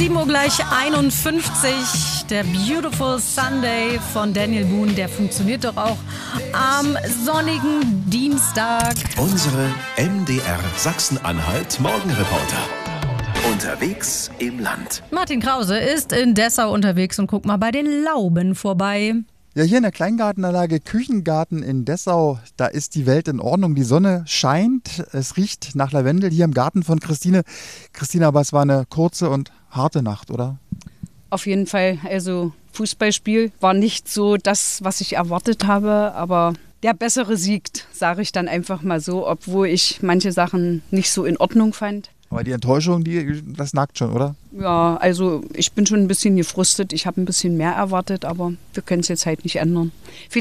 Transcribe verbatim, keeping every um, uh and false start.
sieben Uhr gleich einundfünfzig. Der Beautiful Sunday von Daniel Boone, der funktioniert doch auch am sonnigen Dienstag. Unsere M D R Sachsen-Anhalt Morgenreporter. Unterwegs im Land. Martin Krause ist in Dessau unterwegs und guckt mal bei den Lauben vorbei. Ja, hier in der Kleingartenanlage Küchengarten in Dessau, da ist die Welt in Ordnung. Die Sonne scheint, es riecht nach Lavendel hier im Garten von Christine. Christine, aber es war eine kurze und harte Nacht, oder? Auf jeden Fall. Also Fußballspiel war nicht so das, was ich erwartet habe, aber der Bessere siegt, sage ich dann einfach mal so, obwohl ich manche Sachen nicht so in Ordnung fand. Aber die Enttäuschung, die, das nagt schon, oder? Ja, also ich bin schon ein bisschen gefrustet. Ich habe ein bisschen mehr erwartet, aber wir können es jetzt halt nicht ändern.